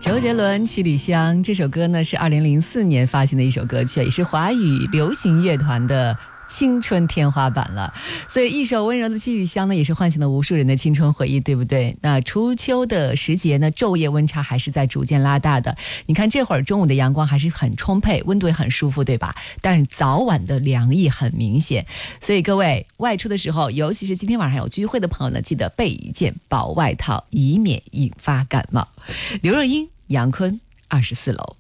周杰伦《七里香》这首歌呢，是2004年发行的一首歌曲，也是华语流行乐团的青春天花板了。所以一首温柔的七里香呢，也是唤醒了无数人的青春回忆，对不对？那初秋的时节呢，昼夜温差还是在逐渐拉大的。你看这会儿中午的阳光还是很充沛，温度也很舒服，对吧？但是早晚的凉意很明显，所以各位外出的时候，尤其是今天晚上有聚会的朋友呢，记得备一件薄外套，以免引发感冒。刘若英、杨坤，24楼。